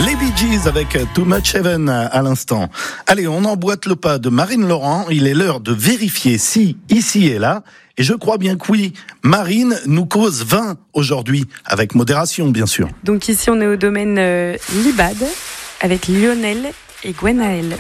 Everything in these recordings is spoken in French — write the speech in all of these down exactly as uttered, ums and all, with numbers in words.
Les Bee Gees avec Too Much Heaven à l'instant. Allez, on emboîte le pas de Marine Laurent. Il est l'heure de vérifier si ici et là, et je crois bien que oui, Marine nous cause vin aujourd'hui, avec modération bien sûr. Donc ici on est au domaine euh, Libad avec Lionel et Gwenaël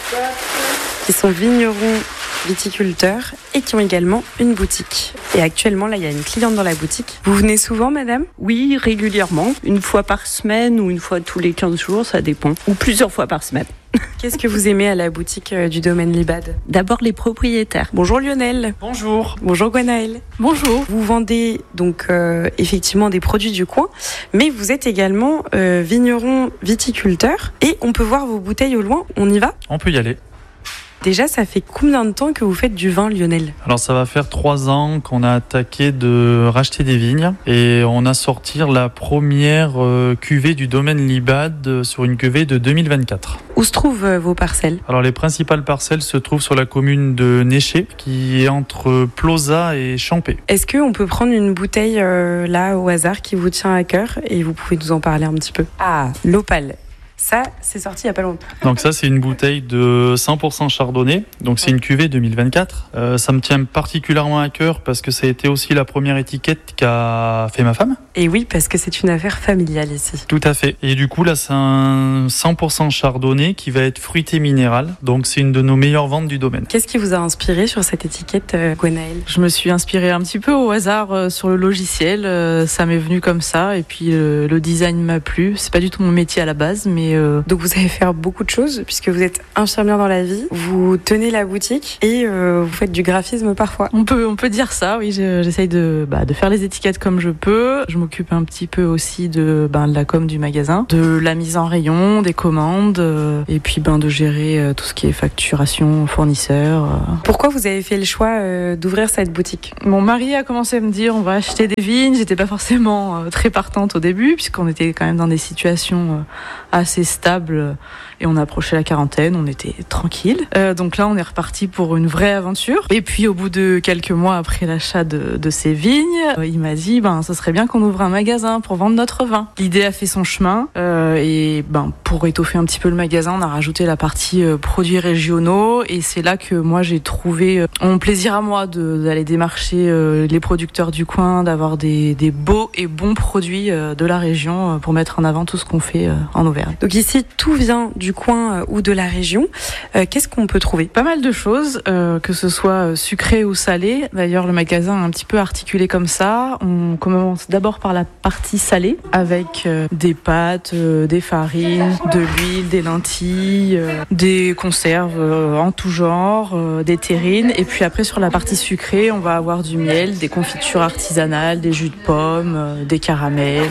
qui sont vignerons viticulteurs et qui ont également une boutique. Et actuellement, là, il y a une cliente dans la boutique. Vous venez souvent, madame ? Oui, régulièrement. Une fois par semaine ou une fois tous les quinze jours, ça dépend. Ou plusieurs fois par semaine. Qu'est-ce que vous aimez à la boutique du domaine Libad ? D'abord, les propriétaires. Bonjour Lionel. Bonjour. Bonjour Gwenaël. Bonjour. Vous vendez donc euh, effectivement des produits du coin, mais vous êtes également euh, vigneron viticulteur et on peut voir vos bouteilles au loin. On y va ? On peut y aller. Déjà, ça fait combien de temps que vous faites du vin, Lionel ? Alors ça va faire trois ans qu'on a attaqué de racheter des vignes et on a sorti la première euh, cuvée du domaine Libad euh, sur une cuvée de deux mille vingt-quatre. Où se trouvent euh, vos parcelles ? Alors les principales parcelles se trouvent sur la commune de Néché, qui est entre Plauzat et Champé. Est-ce qu'on peut prendre une bouteille euh, là au hasard qui vous tient à cœur et vous pouvez nous en parler un petit peu ? Ah, l'Opale. Ça, c'est sorti il n'y a pas longtemps. Donc ça, c'est une bouteille de cent pour cent chardonnay. Donc c'est une cuvée deux mille vingt-quatre. Euh, ça me tient particulièrement à cœur parce que ça a été aussi la première étiquette qu'a fait ma femme. Et oui, parce que c'est une affaire familiale ici. Tout à fait. Et du coup, là, c'est un cent pour cent chardonnay qui va être fruité minéral. Donc c'est une de nos meilleures ventes du domaine. Qu'est-ce qui vous a inspiré sur cette étiquette, euh, Gwenaël ? Je me suis inspirée un petit peu au hasard euh, sur le logiciel. Euh, ça m'est venu comme ça. Et puis euh, le design m'a plu. C'est pas du tout mon métier à la base, mais... Euh... Donc vous allez faire beaucoup de choses puisque vous êtes infirmière dans la vie, vous tenez la boutique et euh, vous faites du graphisme parfois. On peut, on peut dire ça, oui. Je, j'essaye de, bah, de faire les étiquettes comme je peux. Je m'occupe un petit peu aussi de, ben, de la com du magasin, de la mise en rayon, des commandes euh, et puis ben, de gérer euh, tout ce qui est facturation, fournisseurs. Euh. Pourquoi vous avez fait le choix euh, d'ouvrir cette boutique ? Mon mari a commencé à me dire on va acheter des vignes. J'étais pas forcément euh, très partante au début puisqu'on était quand même dans des situations euh, assez stables. Et on a approché la quarantaine, on était tranquille. Euh, donc là, on est reparti pour une vraie aventure. Et puis, au bout de quelques mois après l'achat de, de ces vignes, euh, il m'a dit, ben, ça serait bien qu'on ouvre un magasin pour vendre notre vin. L'idée a fait son chemin. Euh, et ben, pour étoffer un petit peu le magasin, on a rajouté la partie euh, produits régionaux. Et c'est là que moi, j'ai trouvé euh, mon plaisir à moi de, d'aller démarcher euh, les producteurs du coin, d'avoir des, des beaux et bons produits euh, de la région euh, pour mettre en avant tout ce qu'on fait euh, en Auvergne. Donc ici, tout vient du coin euh, ou de la région. Euh, qu'est-ce qu'on peut trouver ? Pas mal de choses, euh, que ce soit sucré ou salé. D'ailleurs, le magasin est un petit peu articulé comme ça. On commence d'abord par la partie salée, avec euh, des pâtes, euh, des farines, de l'huile, des lentilles, euh, des conserves euh, en tout genre, euh, des terrines. Et puis après, sur la partie sucrée, on va avoir du miel, des confitures artisanales, des jus de pommes, euh, des caramels.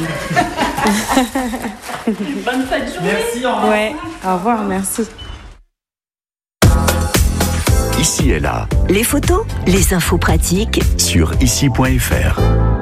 Bonne fin de journée. Merci, au revoir. Ouais, au revoir, merci. Ici et là. Les photos, les infos pratiques Sur ici point f r.